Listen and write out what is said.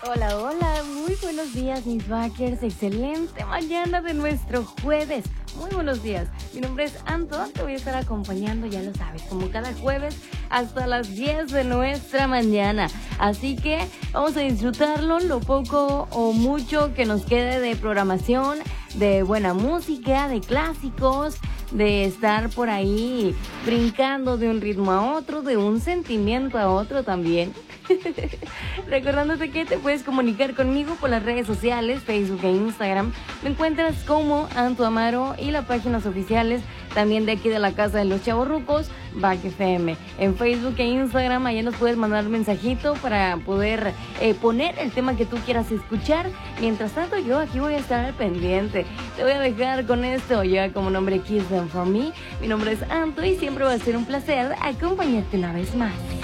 Hola, hola, muy buenos días mis backers, excelente mañana de nuestro jueves, muy buenos días, mi nombre es Anton, te voy a estar acompañando, ya lo sabes, como cada jueves hasta las 10 de nuestra mañana, así que vamos a disfrutarlo, lo poco o mucho que nos quede de programación, de buena música, de clásicos, de estar por ahí brincando de un ritmo a otro, de un sentimiento a otro también. Recordándote que te puedes comunicar conmigo por las redes sociales, Facebook e Instagram. Me encuentras como Anto Amaro y las páginas oficiales también de aquí de la Casa de los Chavorrucos, Back FM. En Facebook e Instagram, allá nos puedes mandar un mensajito para poder poner el tema que tú quieras escuchar. Mientras tanto, yo aquí voy a estar al pendiente. Te voy a dejar con esto ya como nombre Kiss Them For Me. Mi nombre es Anto y siempre va a ser un placer acompañarte una vez más.